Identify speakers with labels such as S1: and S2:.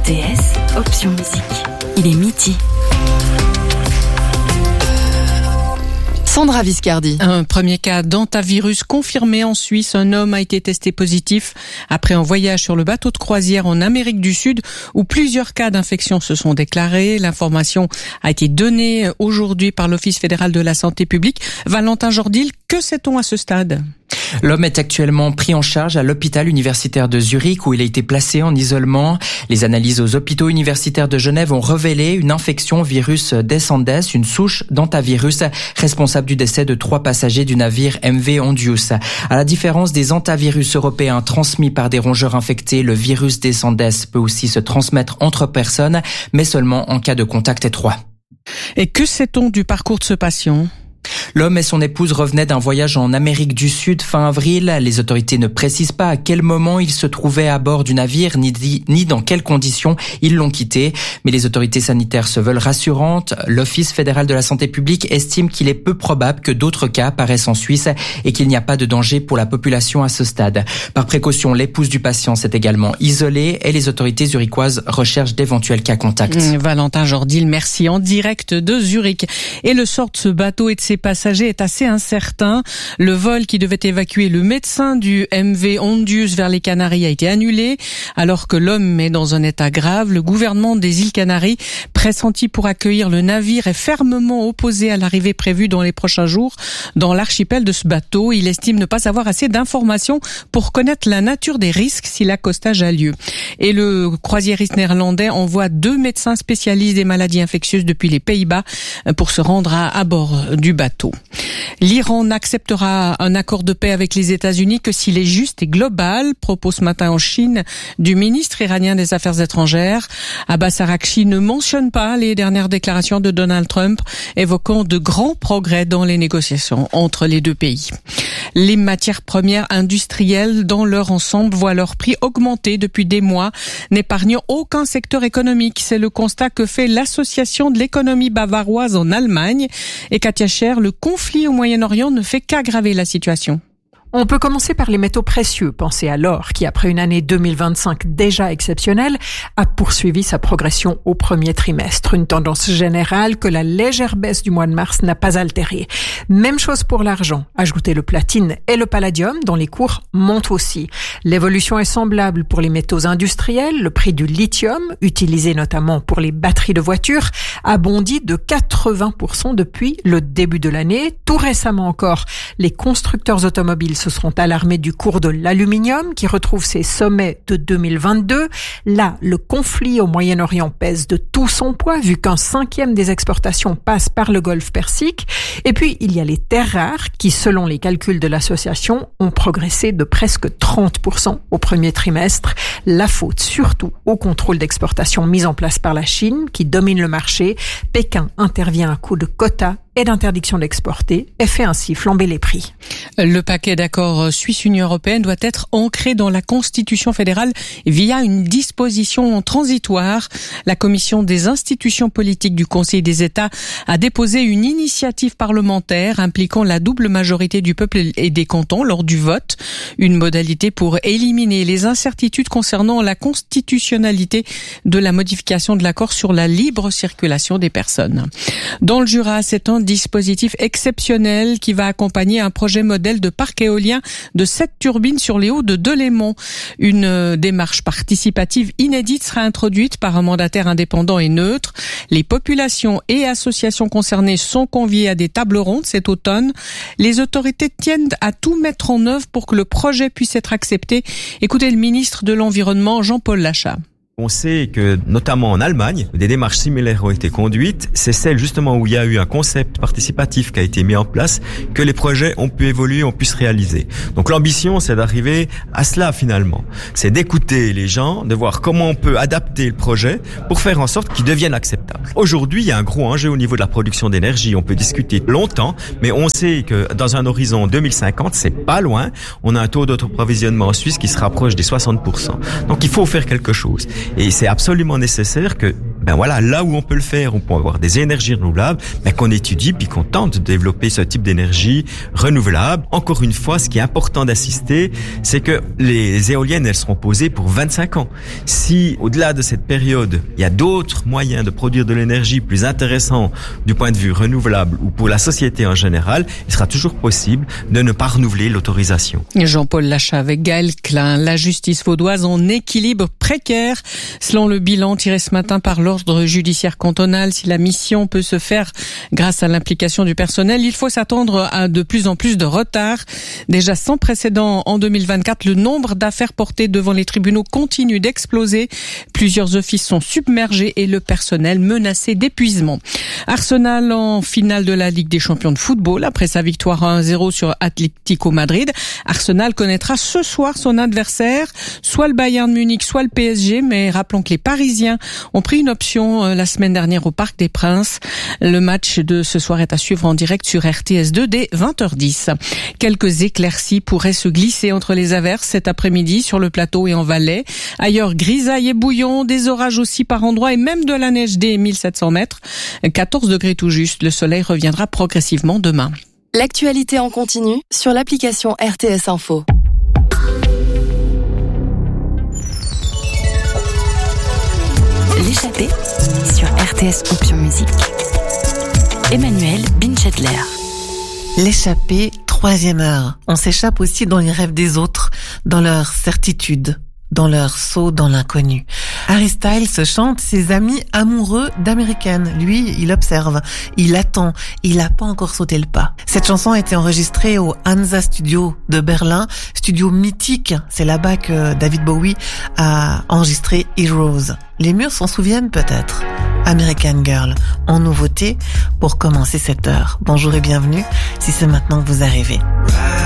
S1: RTS, option musique. Il est midi.
S2: Sandra Viscardi.
S3: Un premier cas d'hantavirus confirmé en Suisse. Un homme a été testé positif après un voyage sur le bateau de croisière en Amérique du Sud où plusieurs cas d'infection se sont déclarés. L'information a été donnée aujourd'hui par l'Office fédéral de la santé publique. Valentin Jordil, que sait-on à ce stade ?
S4: L'homme est actuellement pris en charge à l'hôpital universitaire de Zurich où il a été placé en isolement. Les analyses aux hôpitaux universitaires de Genève ont révélé une infection virus descendens, une souche d'hantavirus responsable du décès de 3 passagers du navire MV Ondius. À la différence des hantavirus européens transmis par des rongeurs infectés, le virus descendens peut aussi se transmettre entre personnes, mais seulement en cas de contact étroit.
S3: Et que sait-on du parcours de ce patient ?
S4: L'homme et son épouse revenaient d'un voyage en Amérique du Sud fin avril. Les autorités ne précisent pas à quel moment ils se trouvaient à bord du navire, ni dans quelles conditions ils l'ont quitté. Mais les autorités sanitaires se veulent rassurantes. L'Office fédéral de la santé publique estime qu'il est peu probable que d'autres cas apparaissent en Suisse et qu'il n'y a pas de danger pour la population à ce stade. Par précaution, l'épouse du patient s'est également isolée et les autorités zurichoises recherchent d'éventuels cas contacts.
S3: Valentin Jordil, merci, en direct de Zurich. Et le sort de ce bateau et de ses passagers est assez incertain. Le vol qui devait évacuer le médecin du MV Ondius vers les Canaries a été annulé, alors que l'homme est dans un état grave. Le gouvernement des îles Canaries, pressenti pour accueillir le navire, est fermement opposé à l'arrivée prévue dans les prochains jours dans l'archipel de ce bateau. Il estime ne pas avoir assez d'informations pour connaître la nature des risques si l'accostage a lieu. Et le croisiériste néerlandais envoie 2 médecins spécialistes des maladies infectieuses depuis les Pays-Bas pour se rendre à bord du bateau. L'Iran n'acceptera un accord de paix avec les États-Unis que s'il est juste et global, propos ce matin en Chine du ministre iranien des Affaires étrangères. Abbas Araghchi ne mentionne pas les dernières déclarations de Donald Trump, évoquant de grands progrès dans les négociations entre les deux pays. Les matières premières industrielles dans leur ensemble voient leur prix augmenter depuis des mois, n'épargnant aucun secteur économique. C'est le constat que fait l'Association de l'économie bavaroise en Allemagne. Et Katia Scher, le conflit au Moyen-Orient ne fait qu'aggraver la situation.
S5: On peut commencer par les métaux précieux. Pensez à l'or qui, après une année 2025 déjà exceptionnelle, a poursuivi sa progression au premier trimestre. Une tendance générale que la légère baisse du mois de mars n'a pas altérée. Même chose pour l'argent. Ajoutez le platine et le palladium dont les cours montent aussi. L'évolution est semblable pour les métaux industriels. Le prix du lithium, utilisé notamment pour les batteries de voitures, a bondi de 80% depuis le début de l'année. Tout récemment encore, les constructeurs automobiles se seront alarmés du cours de l'aluminium qui retrouve ses sommets de 2022. Là, le conflit au Moyen-Orient pèse de tout son poids vu qu'un 5e des exportations passe par le Golfe Persique. Et puis, il y a les terres rares qui, selon les calculs de l'association, ont progressé de presque 30% au premier trimestre. La faute surtout au contrôle d'exportation mis en place par la Chine qui domine le marché. Pékin intervient à coup de quotas et d'interdiction d'exporter et fait ainsi flamber les prix.
S3: Le paquet d'accords Suisse-Union européenne doit être ancré dans la Constitution fédérale via une disposition transitoire. La Commission des institutions politiques du Conseil des États a déposé une initiative parlementaire impliquant la double majorité du peuple et des cantons lors du vote. Une modalité pour éliminer les incertitudes concernant la constitutionnalité de la modification de l'accord sur la libre circulation des personnes. Dans le Jura, c'est un dispositif exceptionnel qui va accompagner un projet modèle de parc éolien de 7 turbines sur les hauts de Delémont. Une démarche participative inédite sera introduite par un mandataire indépendant et neutre. Les populations et associations concernées sont conviées à des tables rondes cet automne. Les autorités tiennent à tout mettre en œuvre pour que le projet puisse être accepté. Écoutez le ministre de l'Environnement, Jean-Paul Lachat.
S6: On sait que, notamment en Allemagne, des démarches similaires ont été conduites. C'est celle justement où il y a eu un concept participatif qui a été mis en place, que les projets ont pu évoluer, ont pu se réaliser. Donc l'ambition, c'est d'arriver à cela finalement. C'est d'écouter les gens, de voir comment on peut adapter le projet pour faire en sorte qu'il devienne acceptable. Aujourd'hui, il y a un gros enjeu au niveau de la production d'énergie. On peut discuter longtemps, mais on sait que dans un horizon 2050, c'est pas loin. On a un taux d'autoprovisionnement en Suisse qui se rapproche des 60%. Donc il faut faire quelque chose. Et c'est absolument nécessaire que Ben voilà, là où on peut le faire, on peut avoir des énergies renouvelables, qu'on étudie puis qu'on tente de développer ce type d'énergie renouvelable. Encore une fois, ce qui est important d'assister, c'est que les éoliennes, elles seront posées pour 25 ans. Si, au-delà de cette période, il y a d'autres moyens de produire de l'énergie plus intéressants du point de vue renouvelable ou pour la société en général, il sera toujours possible de ne pas renouveler l'autorisation.
S3: Jean-Paul Lachat avec Gaël Klein. La justice vaudoise en équilibre précaire. Selon le bilan tiré ce matin par l'ordre judiciaire cantonal, si la mission peut se faire grâce à l'implication du personnel, il faut s'attendre à de plus en plus de retard. Déjà sans précédent en 2024, le nombre d'affaires portées devant les tribunaux continue d'exploser. Plusieurs offices sont submergés et le personnel menacé d'épuisement. Arsenal en finale de la Ligue des champions de football après sa victoire 1-0 sur Atlético Madrid. Arsenal connaîtra ce soir son adversaire, soit le Bayern Munich, soit le PSG, mais rappelons que les Parisiens ont pris une option la semaine dernière au Parc des Princes. Le match de ce soir est à suivre en direct sur RTS2 dès 20h10. Quelques éclaircies pourraient se glisser entre les averses cet après-midi sur le plateau et en Valais. Ailleurs, grisaille et bouillon, des orages aussi par endroits et même de la neige dès 1700 mètres. 14 degrés tout juste, le soleil reviendra progressivement demain.
S1: L'actualité en continu sur l'application RTS Info. L'échappée sur RTS Option Musique. Emmanuel Binchetler.
S2: L'échappée, 3e heure. On s'échappe aussi dans les rêves des autres, dans leurs certitudes, dans leur saut dans l'inconnu. Harry Styles chante ses amis amoureux d'américaines. Lui, il observe, il attend, il n'a pas encore sauté le pas. Cette chanson a été enregistrée au Hansa Studio de Berlin, studio mythique. C'est là-bas que David Bowie a enregistré Heroes. Les murs s'en souviennent peut-être. American Girl, en nouveauté pour commencer cette heure. Bonjour et bienvenue si c'est maintenant que vous arrivez.